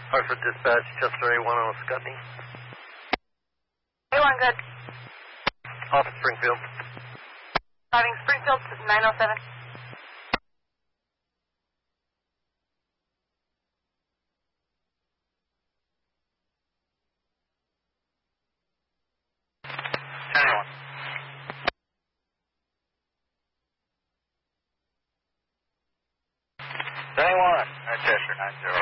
Hartford Dispatch, Chester A1 on Scotney. A1, good. Off Springfield. Driving Springfield, 907. Chester 90.